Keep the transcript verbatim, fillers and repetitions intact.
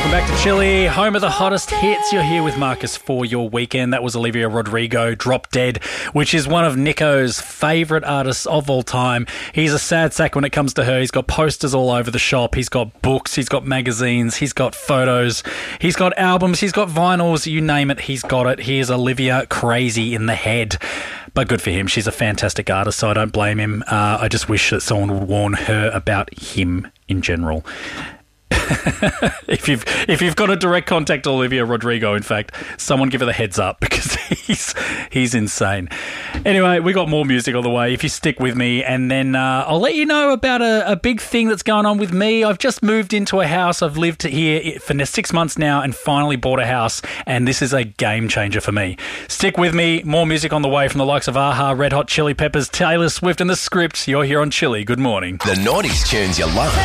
Welcome back to Chile, home of the hottest hits. You're here with Marcus for your weekend. That was Olivia Rodrigo, Drop Dead, which is one of Nico's favourite artists of all time. He's a sad sack when it comes to her. He's got posters all over the shop. He's got books. He's got magazines. He's got photos. He's got albums. He's got vinyls. You name it, he's got it. He is Olivia crazy in the head. But good for him. She's a fantastic artist, so I don't blame him. Uh, I just wish that someone would warn her about him in general. if you've if you've got a direct contact to Olivia Rodrigo, in fact, someone give her the heads up because he's he's insane. Anyway, we got more music on the way. If you stick with me, and then uh, I'll let you know about a, a big thing that's going on with me. I've just moved into a house. I've lived here for six months now, and finally bought a house. And this is a game changer for me. Stick with me. More music on the way from the likes of a-ha, Red Hot Chili Peppers, Taylor Swift, and The Script. You're here on Chili. Good morning. The nineties tunes you love.